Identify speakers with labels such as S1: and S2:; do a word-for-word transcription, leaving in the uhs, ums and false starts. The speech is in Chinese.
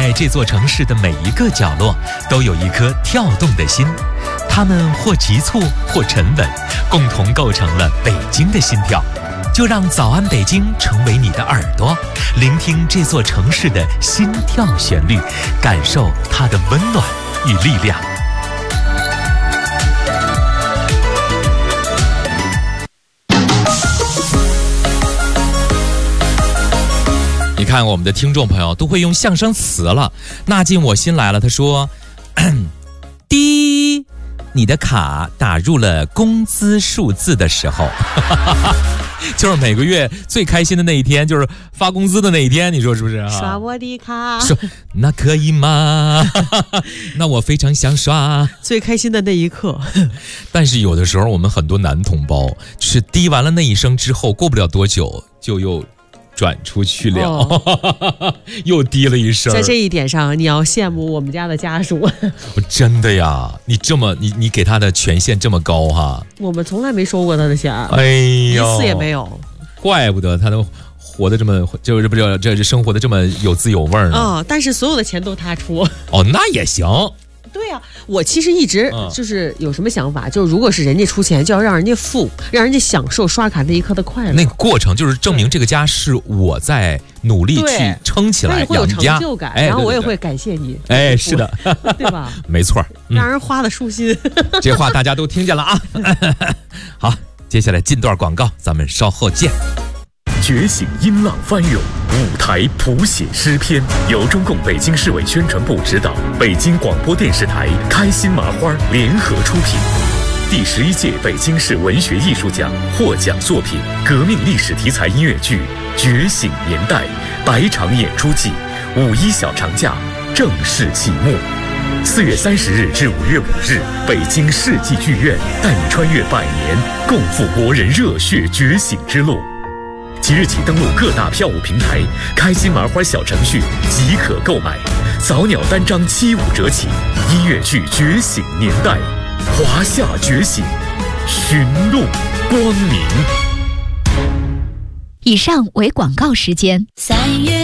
S1: 在这座城市的每一个角落，都有一颗跳动的心。它们或急促，或沉稳，共同构成了北京的心跳。就让早安北京成为你的耳朵，聆听这座城市的心跳旋律，感受它的温暖与力量。你看我们的听众朋友都会用象声词了。纳进我心来了，他说滴，你的卡打入了工资数字的时候就是每个月最开心的那一天，就是发工资的那一天，你说是不是啊？
S2: 刷我的卡，
S1: 说那可以吗？那我非常想刷。
S2: 最开心的那一刻。
S1: 但是有的时候我们很多男同胞是滴完了那一声之后，过不了多久就又转出去了、哦、又滴了一声。
S2: 在这一点上你要羡慕我们家的家属。
S1: 真的呀，你这么你你给他的权限这么高哈。
S2: 我们从来没收过他的钱，
S1: 哎呦，
S2: 一次也没有。
S1: 怪不得他都活得这么，就是不是这生活的这么有滋有味呢、
S2: 哦、但是所有的钱都他出。
S1: 哦，那也行。
S2: 对呀、啊，我其实一直就是有什么想法、嗯、就是如果是人家出钱，就要让人家付，让人家享受刷卡那一刻的快乐。
S1: 那个过程就是证明这个家是我在努力去撑起来，
S2: 会有成就感、
S1: 哎、
S2: 然后我也会感谢你。
S1: 哎，是的，
S2: 对吧？
S1: 没错、
S2: 嗯，让人花的舒心。
S1: 这话大家都听见了啊。好，接下来进段广告，咱们稍后见。
S3: 觉醒音浪翻涌，舞台谱写诗篇，由中共北京市委宣传部指导，北京广播电视台开心麻花联合出品。第十一届北京市文学艺术奖获奖作品革命历史题材音乐剧《觉醒年代》百场演出季，五一小长假正式启幕。四月三十日至五月五日，北京世纪剧院带你穿越百年，共赴国人热血觉醒之路。即日起登录各大票务平台，开心麻花小程序即可购买，早鸟单张七五折起。音乐剧《觉醒年代》，华夏觉醒，寻路光明。
S4: 以上为广告时间。三月